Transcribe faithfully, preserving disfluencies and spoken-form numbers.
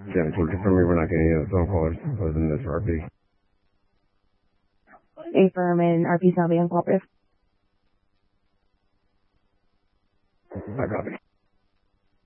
Janice will confirm me we're not getting any phone calls other than this R P. A firm and R P's not being cooperative. I copy.